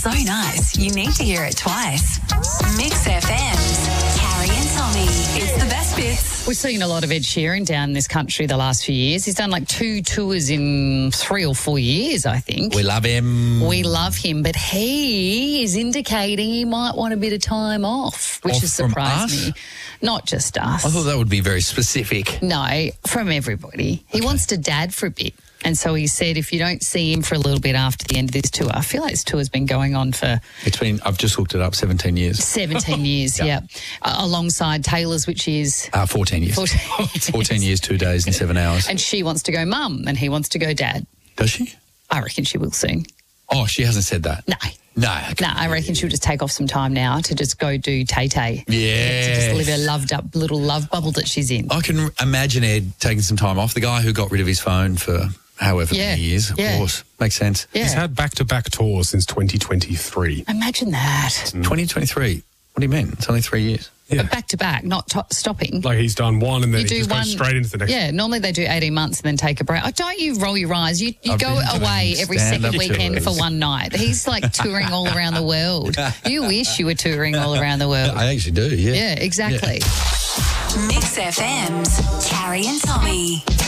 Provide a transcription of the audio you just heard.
so nice, you need to hear it twice. Mix FM's Carrie and Tommy. It's the best bits. We've seen a lot of Ed Sheeran down this country the last few years. He's done like 2 tours in 3 or 4 years, I think. We love him. We love him, but he is indicating he might want a bit of time off, which has from surprised us? me. Not just us. I thought that would be very specific. No, from everybody. He wants to dad for a bit. And so he said if you don't see him for a little bit after the end of this tour, I feel like this tour's been going on for... I've just looked it up, 17 years. 17 years, yeah. Alongside Taylor's, which is... 14 years. 14 years, 2 days and 7 hours. And she wants to go mum and he wants to go dad. Does she? I reckon she will soon. Oh, she hasn't said that? No. No. No, I reckon she'll just take off some time now to just go do Tay-Tay. Yeah. To just live her loved up little love bubble that she's in. I can imagine Ed taking some time off. The guy who got rid of his phone for however many years, of course. Makes sense. Yeah. He's had back-to-back tours since 2023. Imagine that. 2023. What do you mean? It's only 3 years. Yeah. But back to back, not stopping. Like he's done one and then You he do just one, goes straight into the next. Yeah, normally they do 18 months and then take a break. Oh, don't you roll your eyes. You I've go been doing away every second stand-up weekend tours. for one night. He's like touring all around the world. You wish you were touring all around the world. I actually do, yeah. Yeah, exactly. Mix FM's Carrie and Tommy.